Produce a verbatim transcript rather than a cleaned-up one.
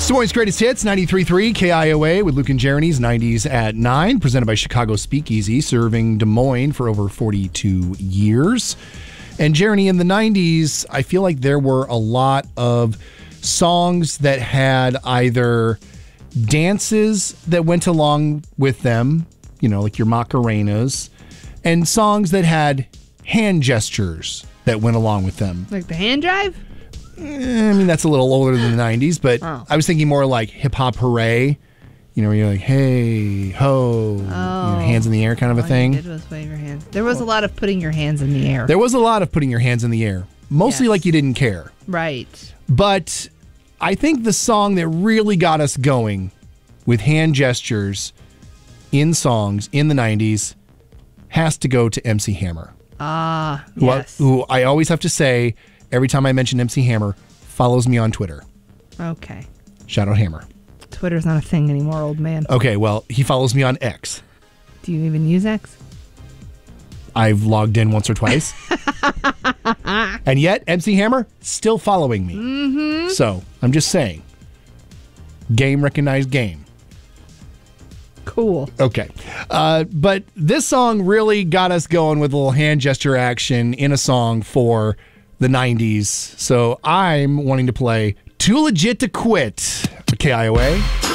Des Moines' Greatest Hits, ninety-three point three K I O A with Luke and Jeremy's nineties at nine, presented by Chicago Speakeasy, serving Des Moines for over forty-two years. And Jeremy, in the nineties, I feel like there were a lot of songs that had either dances that went along with them, you know, like your Macarenas, and songs that had hand gestures that went along with them. Like the hand drive? I mean, that's a little older than the nineties, but oh. I was thinking more like Hip Hop Hooray, you know, where you're like, hey, ho, oh. you know, hands in the air kind of a All thing. You did was wave your hands. There was a lot of putting your hands in the air. There was a lot of putting your hands in the air, mostly yes. like you didn't care. Right. But I think the song that really got us going with hand gestures in songs in the nineties has to go to M C Hammer. Ah, uh, who yes. I, who I always have to say, every time I mention M C Hammer, follows me on Twitter. Okay. Shout out Hammer. Twitter's not a thing anymore, old man. Okay, well, he follows me on X. Do you even use X? I've logged in once or twice. And yet, M C Hammer still following me. Mm-hmm. So, I'm just saying. Game recognized game. Cool. Okay. Uh, but this song really got us going with a little hand gesture action in a song for the nineties. So I'm wanting to play Too Legit to Quit. K I O A.